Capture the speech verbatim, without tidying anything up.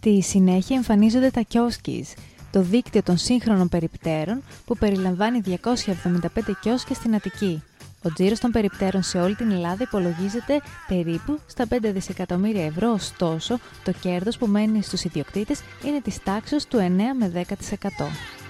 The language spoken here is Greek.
Στη συνέχεια εμφανίζονται τα κιόσκις, το δίκτυο των σύγχρονων περιπτέρων που περιλαμβάνει διακόσια εβδομήντα πέντε κιόσκια στην Αττική. Ο τζίρος των περιπτέρων σε όλη την Ελλάδα υπολογίζεται περίπου στα πέντε δισεκατομμύρια ευρώ, ωστόσο το κέρδος που μένει στους ιδιοκτήτες είναι της τάξης του εννέα με δέκα τοις εκατό.